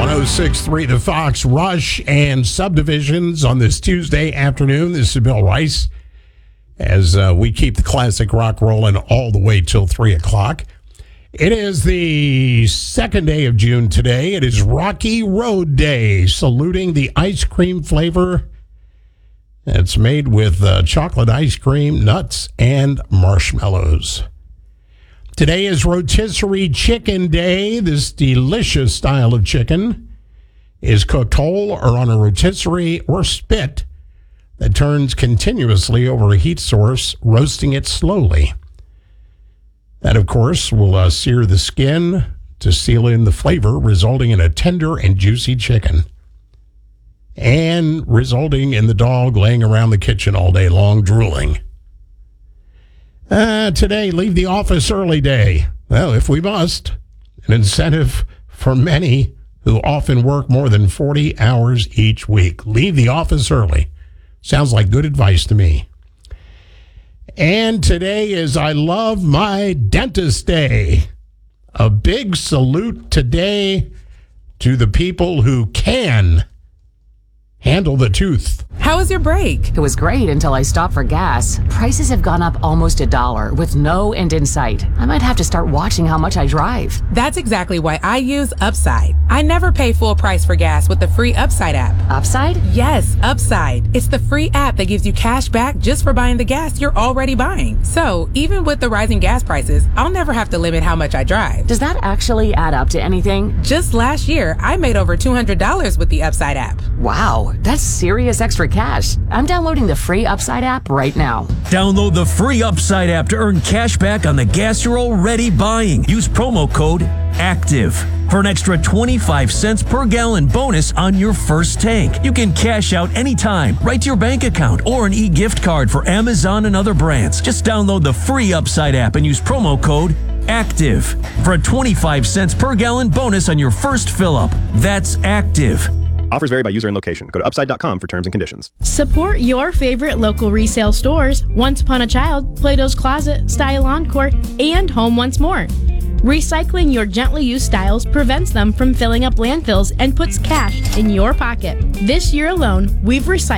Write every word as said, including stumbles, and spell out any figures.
oh six point three The Fox, Rush and Subdivisions on this Tuesday afternoon. This is Bill Rice as uh, we keep the classic rock rolling all the way till three o'clock. It is the second day of June today. It is Rocky Road Day, saluting the ice cream flavor. It's made with uh, chocolate ice cream, nuts, and marshmallows. Today is Rotisserie Chicken Day. This delicious style of chicken is cooked whole or on a rotisserie or spit that turns continuously over a heat source, roasting it slowly. That, of course, will uh, sear the skin to seal in the flavor, resulting in a tender and juicy chicken, and resulting in the dog laying around the kitchen all day long drooling. Uh, today, leave the office early day. Well, if we must. An incentive for many who often work more than forty hours each week. Leave the office early. Sounds like good advice to me. And today is I Love My Dentist Day. A big salute today to the people who can handle the tooth. How was your break? It was great until I stopped for gas. Prices have gone up almost a dollar with no end in sight. I might have to start watching how much I drive. That's exactly why I use Upside. I never pay full price for gas with the free Upside app. Upside? Yes, Upside. It's the free app that gives you cash back just for buying the gas you're already buying. So even with the rising gas prices, I'll never have to limit how much I drive. Does that actually add up to anything? Just last year, I made over two hundred dollars with the Upside app. Wow, that's serious extra cash. I'm downloading the free Upside app right now. Download the free Upside app to earn cash back on the gas you're already buying. Use promo code ACTIVE for an extra twenty-five cents per gallon bonus on your first tank. You can cash out anytime, right to your bank account, or an e-gift card for Amazon and other brands. Just download the free Upside app and use promo code ACTIVE for a twenty-five cents per gallon bonus on your first fill-up. That's ACTIVE. Offers vary by user and location. Go to upside dot com for terms and conditions. Support your favorite local resale stores, Once Upon a Child, Plato's Closet, Style Encore, and Home Once More. Recycling your gently used styles prevents them from filling up landfills and puts cash in your pocket. This year alone, we've recycled